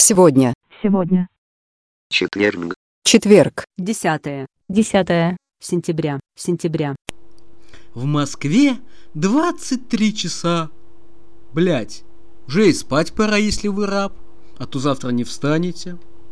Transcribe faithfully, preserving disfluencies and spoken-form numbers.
Сегодня. Сегодня. Четверг. Четверг. Десятое. Десятое. Сентября. Сентября. В Москве двадцать три часа. Блять, уже и спать пора, если вы раб, а то завтра не встанете.